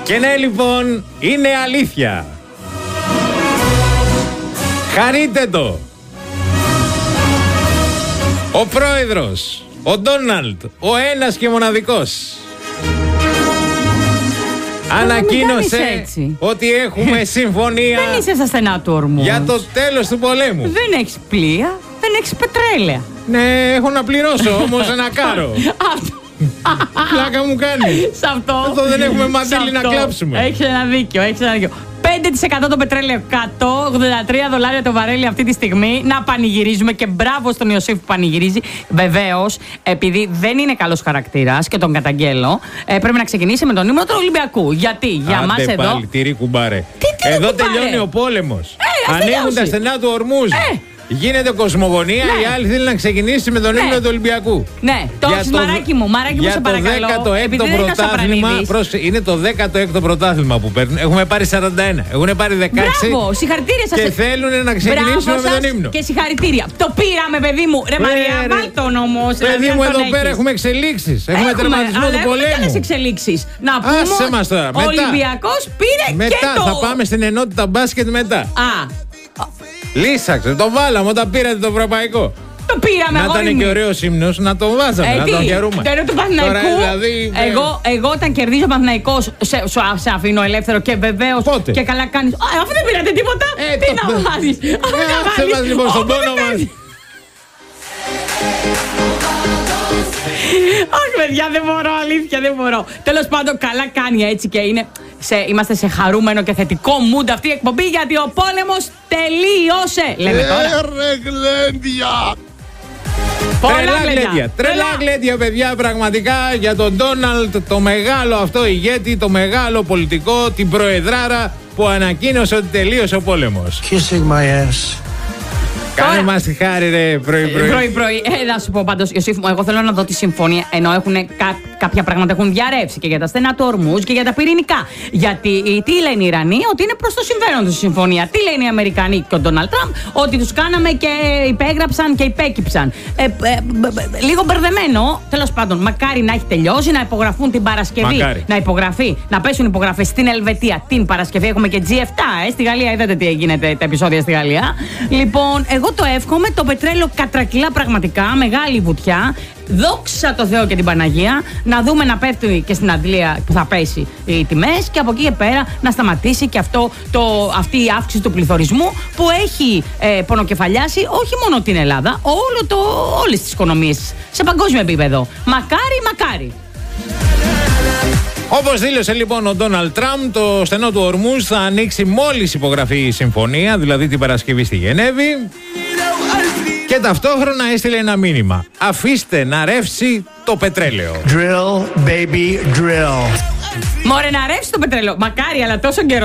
Και ναι, λοιπόν, είναι αλήθεια. Χαρείτε το. Ο πρόεδρος, ο Ντόναλντ, ο ένας και μοναδικός, ανακοίνωσε ότι έχουμε συμφωνία. Δεν είσαι στα στενά του ορμού. Για το τέλος του πολέμου. Δεν έχεις πλοία, δεν έχεις πετρέλαια. Ναι, έχω να πληρώσω όμως ένα κάρο. Πλάκα μου κάνει. Σε αυτό δεν έχουμε μαντήλι να κλάψουμε. Έχεις ένα δίκιο, 5% το πετρέλαιο, $183 το βαρέλι αυτή τη στιγμή. Να πανηγυρίζουμε και μπράβο στον Ιωσήφ που πανηγυρίζει. Βεβαίως, επειδή δεν είναι καλός χαρακτήρας και τον καταγγέλλω, πρέπει να ξεκινήσει με τον ύμνο του Ολυμπιακού. Γιατί για μας εδώ. Πάλι, τυρί κουμπάρε. Εδώ τελειώνει ο πόλεμος. Ανοίγουν τα στενά του ορμούς. Γίνεται κοσμογονία, ναι. Η άλλη θέλει να ξεκινήσει με τον ύμνο του Ολυμπιακού. Ναι, το έχεις μαράκι μου, σε παρακαλώ. Για το 16ο πρωτάθλημα, είναι το 16ο πρωτάθλημα που παίρνουν. Έχουμε πάρει 41, έχουν πάρει 16. Μπράβο, συγχαρητήρια σας. Και θέλουν να ξεκινήσουμε με τον ύμνο. Και συγχαρητήρια. Το πήραμε, παιδί μου. Ρε Μαρία, βάλ' τον όμως. Παιδί μου, εδώ πέρα έχουμε εξελίξεις. Έχουμε τερματισμό του πολέμου. Έχουμε εξελίξεις. Να πούμε, ο Ολυμπιακός πήρε και το. Μετά θα πάμε στην ενότητα μπάσκετ μετά. Λύσαξε, το βάλαμε όταν πήρατε το ευρωπαϊκό. Το πήραμε, να ήταν και ωραίος ύμνος, να το βάζαμε, να τον χαιρούμε. Το του Παναθηναϊκού. Δηλαδή, εγώ όταν κερδίζω ο Παναθηναϊκός, σε αφήνω ελεύθερο και βεβαίως. Πότε? Και καλά κάνεις. Αφού δεν πήρατε τίποτα, τι να βάζεις. Σε βάζεις λοιπόν στον πόνο μας. Όχι, παιδιά, δεν μπορώ, αλήθεια, δεν μπορώ. Τέλος πάντων, καλά κάνει έτσι και είναι. Είμαστε σε χαρούμενο και θετικό mood αυτή η εκπομπή, γιατί ο πόλεμος τελείωσε. Λέμε τώρα. Τρελά γλέντια, παιδιά, πραγματικά για τον Ντόναλντ, το μεγάλο αυτό ηγέτη, το μεγάλο πολιτικό, την προεδράρα που ανακοίνωσε ότι τελείωσε ο πόλεμος. Kissing my ass. Κάνε μας τη χάρη, ρε, πρωί-πρωί. Να σου πω πάντως, Ιωσήφ μου, εγώ θέλω να δω τη συμφωνία. Ενώ κάποια πράγματα έχουν διαρρεύσει και για τα στενά του ορμούς και για τα πυρηνικά. Γιατί τι λένε οι Ιρανοί, ότι είναι προς το συμφέρον τους η συμφωνία. Τι λένε οι Αμερικανοί και ο Ντόναλντ Τραμπ, ότι τους κάναμε και υπέγραψαν και υπέκυψαν. Λίγο μπερδεμένο. Τέλος πάντων, μακάρι να έχει τελειώσει, να υπογραφούν την Παρασκευή. Μακάρι. Να πέσουν υπογραφές στην Ελβετία την Παρασκευή. Έχουμε και G7, στη Γαλλία. Είδατε τι γίνεται τα επεισόδια στη Γαλλία. Λοιπόν, εγώ το εύχομαι, το πετρέλαιο κατρακυλά πραγματικά, μεγάλη βουτιά. Δόξα τω Θεώ και την Παναγία, να δούμε να πέφτει και στην Αντλία που θα πέσει οι τιμές και από εκεί και πέρα να σταματήσει και αυτή η αύξηση του πληθωρισμού που έχει πονοκεφαλιάσει όχι μόνο την Ελλάδα, όλες τις οικονομίες σε παγκόσμιο επίπεδο. Μακάρι. Όπως δήλωσε λοιπόν ο Ντόναλντ Τραμπ, το στενό του ορμούς θα ανοίξει μόλις υπογραφεί η συμφωνία, δηλαδή την Παρασκευή στη Γενέβη. Και ταυτόχρονα έστειλε ένα μήνυμα. Αφήστε να ρεύσει το πετρέλαιο. Drill, baby, drill. Μωρέ, να ρεύσει το πετρέλαιο. Μακάρι, αλλά τόσο καιρό.